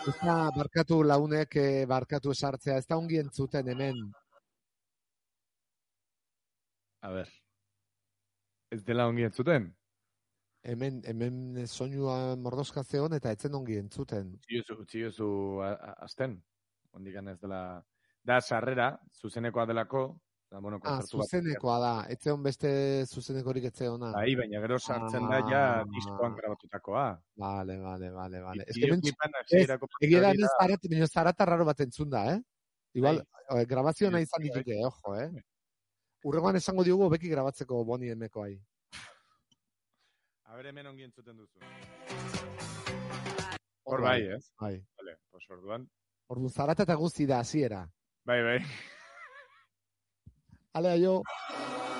Ez da, barkatu launek, barkatu esartzea, ez da ongi entzuten hemen. A ber. Ez dela ongi entzuten? Hemen soinua mordoska zeon eta etzen ongi entzuten. Utzi jozu azten. Ondikan ez dela... Da, sarrera, zuzenekoa delako. Da, bueno, zuzenekoa da. Etzeon beste zuzenekorik etzeona. Bai, baina gero sartzen da ja diskoan grabatutakoa. Vale. Ez egia da hemen zarata raro bat entzun da, Igual, grabazioa nahi izan ditute, ojo, Urregoan esango diogu beki grabatzeko boni emekoai. A ber, hemen ongi entzuten duzu. Hor bai, ez? Bai. Vale, pues orduan. Orduan zarata eta guzti da, hasiera. Bai. Ale, aio.